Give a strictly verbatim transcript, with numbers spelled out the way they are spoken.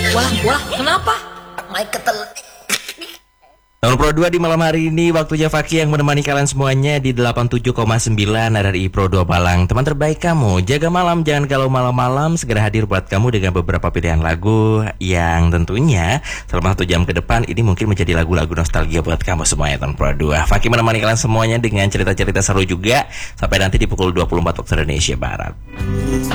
Wah, wah, kenapa? Mike ketel. Tahun Pro dua di malam hari ini waktunya Fakih yang menemani kalian semuanya di delapan puluh tujuh koma sembilan R R I Pro dua Malang. Teman terbaik kamu, jaga malam, jangan galau malam-malam, segera hadir buat kamu dengan beberapa pilihan lagu yang tentunya selama satu jam ke depan ini mungkin menjadi lagu-lagu nostalgia buat kamu semuanya Tahun Pro dua. Fakih menemani kalian semuanya dengan cerita-cerita seru juga sampai nanti di pukul dua puluh empat waktu Indonesia Barat.